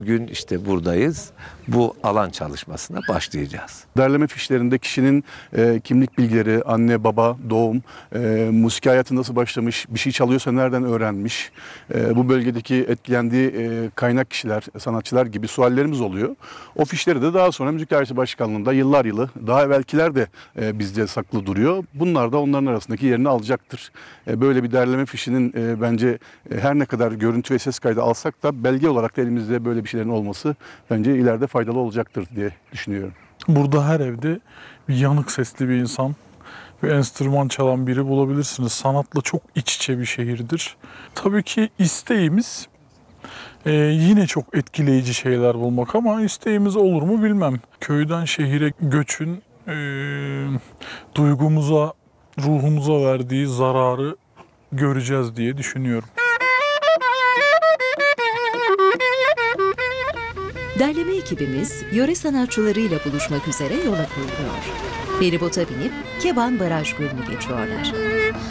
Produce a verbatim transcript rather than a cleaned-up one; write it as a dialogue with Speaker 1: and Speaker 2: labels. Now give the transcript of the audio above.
Speaker 1: Bugün işte buradayız. Bu alan çalışmasına başlayacağız.
Speaker 2: Derleme fişlerinde kişinin e, kimlik bilgileri, anne, baba, doğum, e, müzik hayatı nasıl başlamış, bir şey çalıyorsa nereden öğrenmiş, e, bu bölgedeki etkilendiği e, kaynak kişiler, sanatçılar gibi suallerimiz oluyor. O fişleri de daha sonra Müzik Dairesi Başkanlığı'nda yıllar yılı, daha evvelkiler de e, bizde saklı duruyor. Bunlar da onların arasındaki yerini alacaktır. E, böyle bir derleme fişinin e, bence e, her ne kadar görüntü ve ses kaydı alsak da belge olarak da elimizde böyle bir şeylerin olması bence ileride faydalı olacaktır diye düşünüyorum.
Speaker 3: Burada her evde bir yanık sesli bir insan ve enstrüman çalan biri bulabilirsiniz. Sanatla çok iç içe bir şehirdir. Tabii ki isteğimiz e, yine çok etkileyici şeyler bulmak ama isteğimiz olur mu bilmem. Köyden şehire göçün e, duygumuza, ruhumuza verdiği zararı göreceğiz diye düşünüyorum.
Speaker 4: Derleme ekibimiz yöre sanatçılarıyla buluşmak üzere yola koyuluyor. Feribota binip Keban Baraj Gölü'nü geçiyorlar.